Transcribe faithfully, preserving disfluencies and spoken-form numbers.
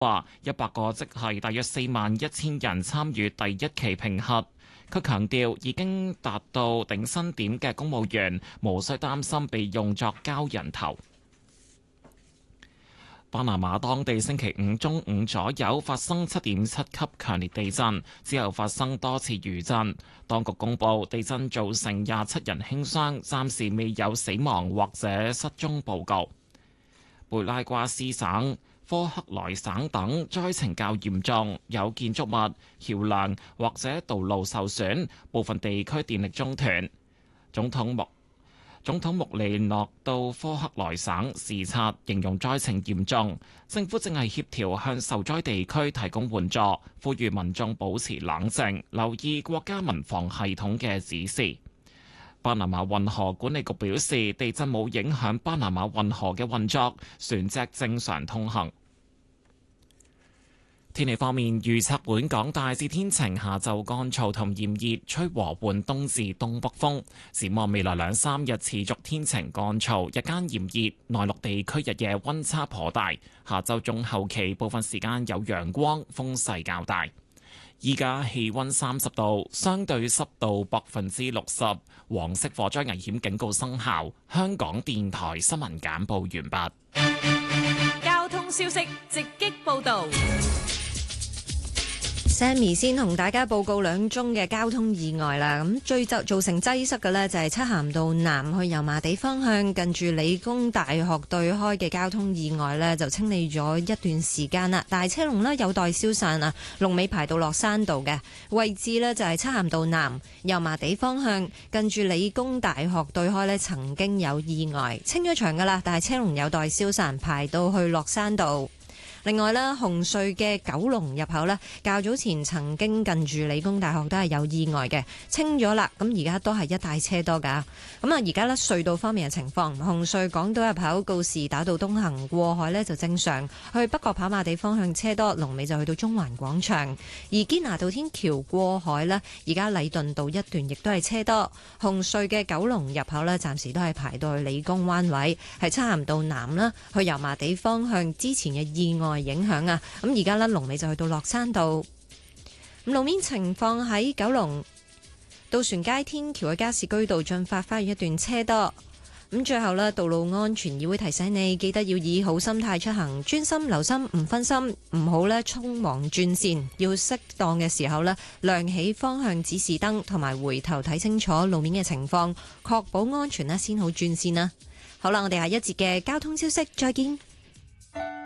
話一百個即係大約四萬一千人參與第一期評核。佢強調已經達到頂薪點嘅公務員無需擔心被用作交人頭。巴拿馬當地星期五中午左右發生七點七級強烈地震，之後發生多次餘震。當局公布地震造成廿七人輕傷，暫時未有死亡或者失蹤報告。貝拉瓜斯省、科克萊省等災情較嚴重，有建築物、橋樑或者道路受損，部分地區電力中斷。總統穆總統穆里諾到科克萊省視察，形容災情嚴重，政府正係協調向受災地區提供援助，呼籲民眾保持冷靜，留意國家民防系統嘅指示。巴拿馬運河管理局表示，地震冇影響巴拿馬運河嘅運作，船隻正常通行。天氣方面，預測本港大致天晴，下晝乾燥同炎熱，吹和緩東至東北風。展望未來兩三日持續天晴乾燥，日間炎熱，內陸地區日夜溫差頗大。下晝中後期部分時間有陽光，風勢較大。依家氣溫三十度，相對濕度百分之六十，黃色火災危險警告生效。香港電台新聞簡報完畢。 交通消息直擊報道。 Sammy 先同大家報告兩宗嘅交通意外啦。咁最就造成擠塞嘅呢，就係漆咸道南去油麻地方向，近住理工大學對開嘅交通意外呢，就清理咗一段時間啦。但係車龍呢，有待消散啊，龍尾排到落山道嘅位置呢，就係漆咸道南油麻地方向，近住理工大學對開呢，曾經有意外，清咗場噶啦，但係車龍有待消散，排到去落山道。另外咧，紅隧嘅九龍入口咧，較早前曾經近住理工大學都係有意外嘅，清咗啦。咁而家都係一大車多噶。咁啊，而家咧隧道方面嘅情況，紅隧港島入口告士打道東行過海咧就正常，去北角跑馬地方向車多，龍尾就去到中環廣場。而堅拿道天橋過海咧，而家禮頓道一段亦都係車多。紅隧嘅九龍入口咧，暫時都係排到去理工灣位，係漆咸道南啦，去油麻地方向之前嘅意外影響啊，咁而家咧龍尾就去到落山道。咁路面情況喺九龍渡船街天橋嘅加士居道駿發花園一段車多。咁最後咧，道路安全議會提醒你，記得要以好心態出行，專心留心，唔分心，唔好咧匆忙轉線，要適當嘅時候咧亮起方向指示燈，同埋回頭睇清楚路面嘅情況，確保安全咧先好轉線啦。好啦，我哋下一節嘅交通消息再見。